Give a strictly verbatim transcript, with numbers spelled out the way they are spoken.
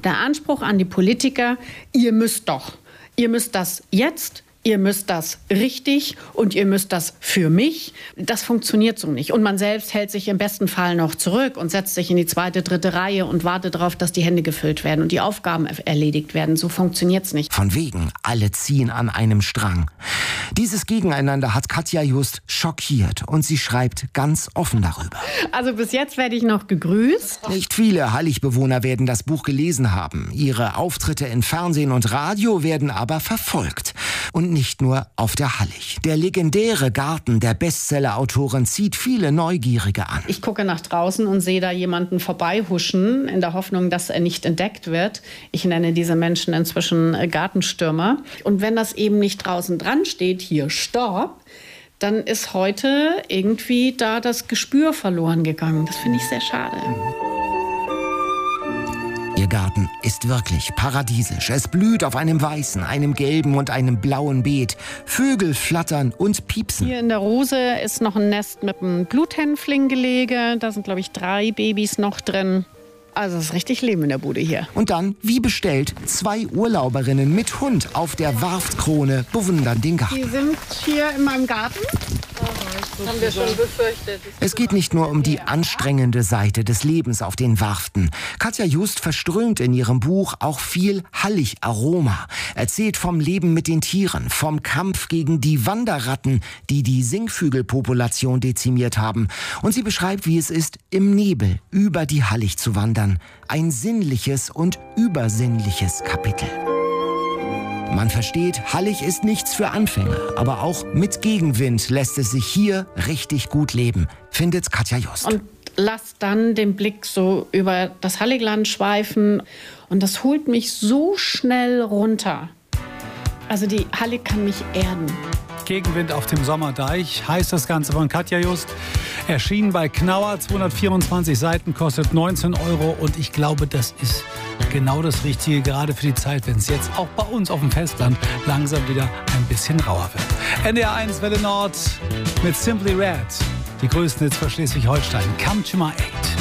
Der Anspruch an die Politiker, ihr müsst doch, ihr müsst das jetzt, ihr müsst das richtig und ihr müsst das für mich. Das funktioniert so nicht. Und man selbst hält sich im besten Fall noch zurück und setzt sich in die zweite, dritte Reihe und wartet darauf, dass die Hände gefüllt werden und die Aufgaben erledigt werden. So funktioniert's nicht. Von wegen, alle ziehen an einem Strang. Dieses Gegeneinander hat Katja Just schockiert und sie schreibt ganz offen darüber. Also bis jetzt werde ich noch gegrüßt. Nicht viele Hallig-Bewohner werden das Buch gelesen haben. Ihre Auftritte in Fernsehen und Radio werden aber verfolgt. Und nicht nur auf der Hallig. Der legendäre Garten der Bestseller-Autorin zieht viele Neugierige an. Ich gucke nach draußen und sehe da jemanden vorbeihuschen, in der Hoffnung, dass er nicht entdeckt wird. Ich nenne diese Menschen inzwischen Gartenstürmer. Und wenn das eben nicht draußen dran steht, hier Stopp, dann ist heute irgendwie da das Gespür verloren gegangen. Das finde ich sehr schade. Ihr Garten ist wirklich paradiesisch. Es blüht auf einem weißen, einem gelben und einem blauen Beet. Vögel flattern und piepsen. Hier in der Rose ist noch ein Nest mit einem Bluthänflinggelege. Da sind, glaube ich, drei Babys noch drin. Also es ist richtig Leben in der Bude hier. Und dann, wie bestellt, zwei Urlauberinnen mit Hund auf der Warftkrone bewundern den Garten. Die sind hier in meinem Garten. Haben wir schon befürchtet. Es geht nicht nur um die anstrengende Seite des Lebens auf den Warften. Katja Just verströmt in ihrem Buch auch viel Hallig-Aroma. Erzählt vom Leben mit den Tieren, vom Kampf gegen die Wanderratten, die die Singvögelpopulation dezimiert haben. Und sie beschreibt, wie es ist, im Nebel über die Hallig zu wandern. Ein sinnliches und übersinnliches Kapitel. Man versteht, Hallig ist nichts für Anfänger, aber auch mit Gegenwind lässt es sich hier richtig gut leben, findet Katja Just. Und lass dann den Blick so über das Halligland schweifen und das holt mich so schnell runter. Also die Hallig kann mich erden. Gegenwind auf dem Sommerdeich heißt das Ganze von Katja Just. Erschienen bei Knauer, zweihundertvierundzwanzig Seiten, kostet neunzehn Euro. Und ich glaube, das ist genau das Richtige, gerade für die Zeit, wenn es jetzt auch bei uns auf dem Festland langsam wieder ein bisschen rauer wird. N D R eins Welle Nord mit Simply Red. Die größten Hits für Schleswig-Holstein. Come to my aid.